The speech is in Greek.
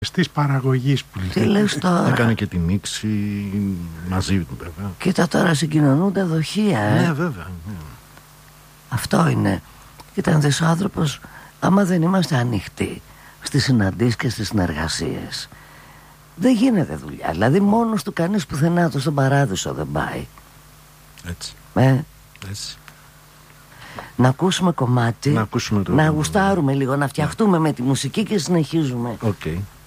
Της παραγωγής που Τι λες τώρα? Έκανε και τη μίξη μαζί του βέβαια. Κοίτα τώρα, συγκοινωνούνται δοχεία. Ναι βέβαια, ναι. Αυτό είναι. Κοίτα, ο άνθρωπος, άμα δεν είμαστε ανοιχτοί στις συναντήσεις και στις συνεργασίες, δεν γίνεται δουλειά. Δηλαδή μόνος του κανείς πουθενά του στον παράδεισο δεν πάει. Έτσι. Έτσι. Να ακούσουμε κομμάτι, να ακούσουμε να γουστάρουμε λίγο, να φτιαχτούμε με τη μουσική και συνεχίζουμε. Okay.